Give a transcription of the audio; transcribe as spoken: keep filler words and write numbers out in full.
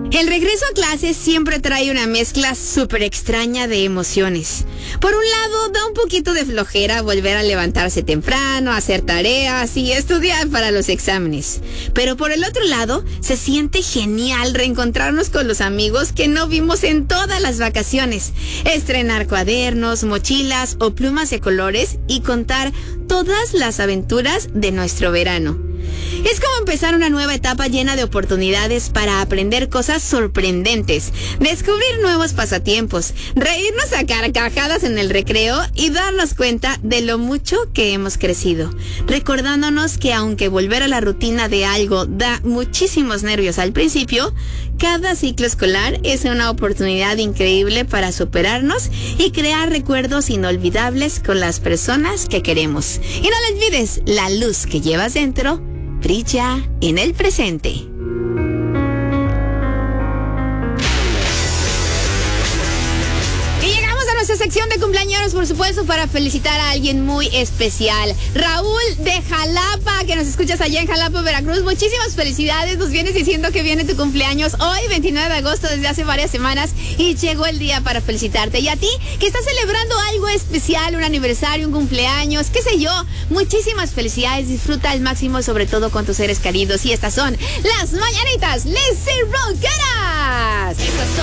El regreso a clases siempre trae una mezcla súper extraña de emociones. Por un lado, da un poquito de flojera volver a levantarse temprano, hacer tareas y estudiar para los exámenes. Pero por el otro lado, se siente genial reencontrarnos con los amigos que no vimos en todas las vacaciones, estrenar cuadernos, mochilas o plumas de colores y contar todas las aventuras de nuestro verano. Es como empezar una nueva etapa llena de oportunidades para aprender cosas sorprendentes, descubrir nuevos pasatiempos, reírnos a carcajadas en el recreo y darnos cuenta de lo mucho que hemos crecido, recordándonos que aunque volver a la rutina de algo da muchísimos nervios al principio, cada ciclo escolar es una oportunidad increíble para superarnos y crear recuerdos inolvidables con las personas que queremos. Y no lo olvides, la luz que llevas dentro brilla en el presente. Nuestra sección de cumpleaños, por supuesto, para felicitar a alguien muy especial. Raúl de Jalapa, que nos escuchas allá en Jalapa, Veracruz. Muchísimas felicidades. Nos vienes diciendo que viene tu cumpleaños hoy, veintinueve de agosto, desde hace varias semanas. Y llegó el día para felicitarte. Y a ti, que estás celebrando algo especial, un aniversario, un cumpleaños, qué sé yo. Muchísimas felicidades. Disfruta al máximo, sobre todo con tus seres queridos. Y estas son las mañanitas Lizzy Rockeras. Estas son